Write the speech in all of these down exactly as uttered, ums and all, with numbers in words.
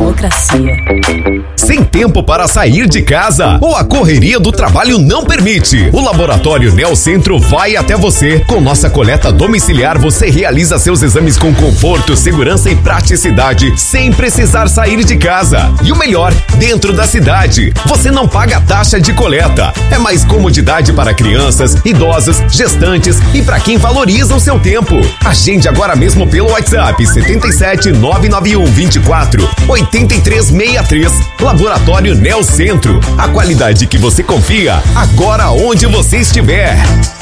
democracia. Sem tempo para sair de casa ou a correria do trabalho não permite? O Laboratório Neocentro vai até você. Com nossa coleta domiciliar, você realiza seus exames com conforto, segurança e praticidade, sem precisar sair de casa. E o melhor, dentro da cidade. Você não paga taxa de coleta. É mais comodidade para crianças, idosos, gestantes e para quem valoriza o seu tempo. Agende agora mesmo pelo WhatsApp setenta e sete, nove nove um, vinte e quatro, oitenta e três sessenta e três. Laboratório Neocentro. A qualidade que você confia, agora onde você estiver.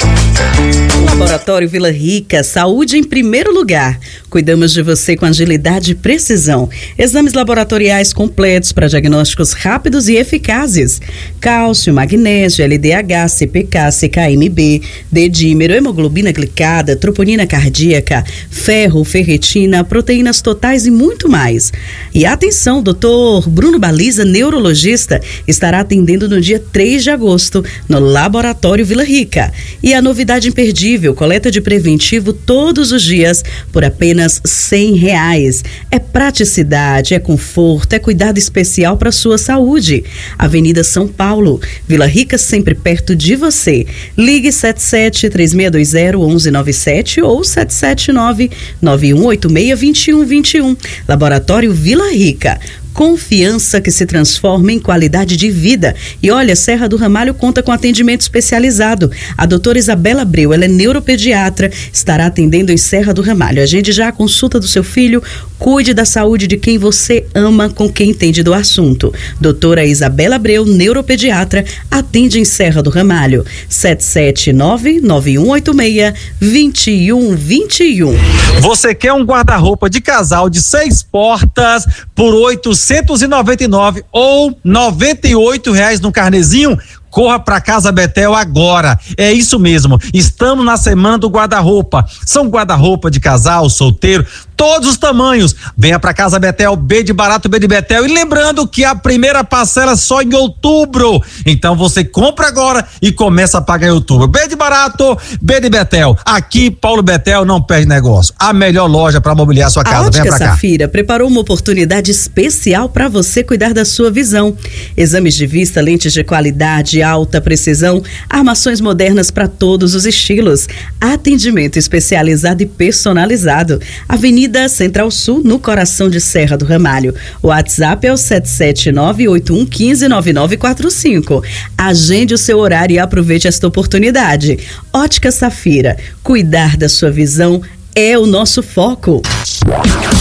Laboratório Vila Rica, saúde em primeiro lugar. Cuidamos de você com agilidade e precisão. Exames laboratoriais completos para diagnósticos rápidos e eficazes. Cálcio, magnésio, L D H, C P K, C K M B, dedímero, hemoglobina glicada, troponina cardíaca, ferro, ferritina, proteínas totais e muito mais. E atenção, doutor Bruno Baliza, neurologista, estará atendendo no dia três de agosto no Laboratório Vila Rica. E a novidade imperdível, coleta de preventivo todos os dias por apenas cem reais. É praticidade, é conforto, é cuidado especial para sua saúde. Avenida São Paulo, Vila Rica, sempre perto de você. Ligue sete sete, três seis dois zero, um um nove sete ou sete sete nove, nove um oito seis, dois um dois um. Laboratório Vila Rica. Confiança que se transforma em qualidade de vida. E olha, Serra do Ramalho conta com atendimento especializado. A doutora Isabela Abreu, ela é neuropediatra, estará atendendo em Serra do Ramalho. Agende já a consulta do seu filho, cuide da saúde de quem você ama, com quem entende do assunto. Doutora Isabela Abreu, neuropediatra, atende em Serra do Ramalho. sete sete nove, nove um oito seis, dois um dois um. Você quer um guarda-roupa de casal de seis portas por oitocentos e noventa e nove ou noventa e oito reais no carnezinho? Corra para Casa Betel agora. É isso mesmo. Estamos na semana do guarda-roupa. São guarda-roupa de casal, solteiro, todos os tamanhos. Venha para Casa Betel, B de barato, B de Betel. E lembrando que a primeira parcela só em outubro. Então você compra agora e começa a pagar em outubro. B de barato, B de Betel. Aqui, Paulo Betel não perde negócio. A melhor loja para mobiliar sua casa. Venha para cá. A Ótica Safira preparou uma oportunidade especial para você cuidar da sua visão. Exames de vista, lentes de qualidade, alta precisão, armações modernas para todos os estilos, atendimento especializado e personalizado. Avenida Central Sul, no coração de Serra do Ramalho. O WhatsApp é o sete sete nove, oito um um cinco, nove nove quatro cinco. Agende o seu horário e aproveite esta oportunidade. Ótica Safira, cuidar da sua visão é o nosso foco.